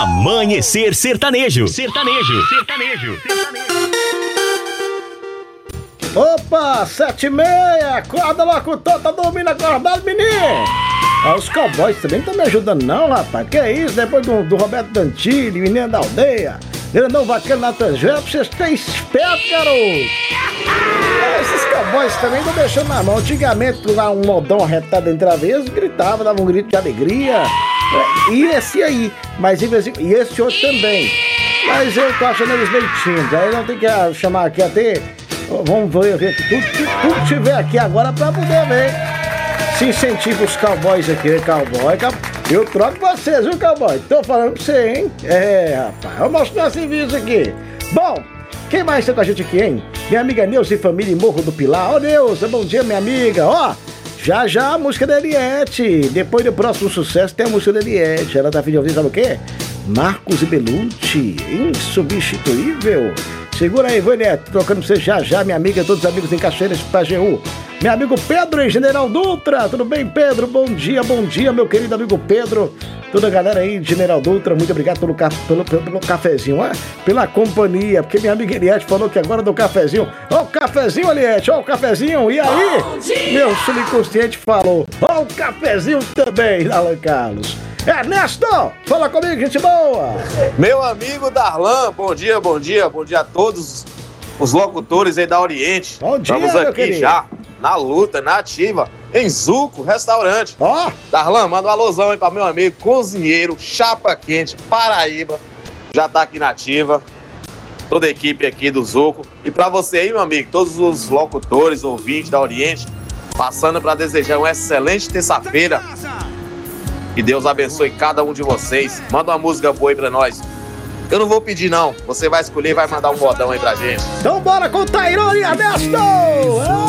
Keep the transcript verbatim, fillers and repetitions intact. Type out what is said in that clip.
Amanhecer Sertanejo. Sertanejo. Sertanejo. Opa, sete e meia, acorda locutor, tá dormindo acordado, menino? Ah, os cowboys também não estão me ajudando não, rapaz, que é isso, depois do, do Roberto Dantilli, menino da aldeia, grandão vaqueiro Natanjel, vocês estão espertos, garoto. Ah, esses cowboys também não deixando na mão, antigamente lá um modão arretado entre a vez, gritava, dava um grito de alegria, e esse aí, mas e esse outro também, mas eu tô achando eles meio tímidos, aí não tem que chamar aqui até... Vamos ver, ver tudo, tudo, tudo que tiver aqui agora pra poder ver. Se incentiva os cowboys aqui, cowboy, cowboy. Eu troco vocês, viu, cowboy? Tô falando pra você, hein? É, rapaz, eu mostro meu serviço aqui. Bom, quem mais tá com a gente aqui, hein? Minha amiga Neuza e família em Morro do Pilar. Ô, Neuza, bom dia, minha amiga. Ó, já já a música da Eliette. Depois do próximo sucesso tem a música da Eliette. Ela tá afim de ouvir, sabe o quê? Marcos e Belucci, insubstituível. Segura aí, Eliette, trocando pra você já já, minha amiga, todos os amigos em Cachoeiras, Pajeú. Meu amigo Pedro em General Dutra, tudo bem, Pedro? Bom dia, bom dia, meu querido amigo Pedro. Toda a galera aí de General Dutra, muito obrigado pelo, pelo, pelo, pelo cafezinho, ó, pela companhia, porque minha amiga Eliette falou que agora do cafezinho. Ó o cafezinho, Eliette, ó o cafezinho, e aí? Meu subconsciente falou, ó o cafezinho também, Alan Carlos. Ernesto, fala comigo, gente boa! Meu amigo Darlan, bom dia, bom dia, bom dia a todos os locutores aí da Oriente. Bom dia, Estamos meu aqui querido. já, na luta, na ativa, em Zuco, restaurante. Ó! Darlan, manda um alusão aí pra meu amigo cozinheiro, Chapa Quente, Paraíba, já tá aqui na ativa. Toda a equipe aqui do Zuco. E pra você aí, meu amigo, todos os locutores, ouvintes da Oriente, passando pra desejar uma excelente terça-feira. Que Deus abençoe cada um de vocês. Manda uma música boa aí pra nós. Eu não vou pedir, não. Você vai escolher e vai mandar um modão aí pra gente. Então bora com o Tairone, Ernesto!